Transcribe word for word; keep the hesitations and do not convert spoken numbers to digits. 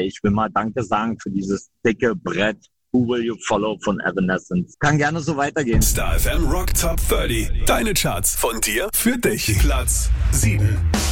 ey, ich will mal Danke sagen für dieses dicke Brett. Who Will You Follow von Evanescence. Kann gerne so weitergehen. Star F M Rock Top dreißig. Deine Charts von dir für dich. Platz sieben.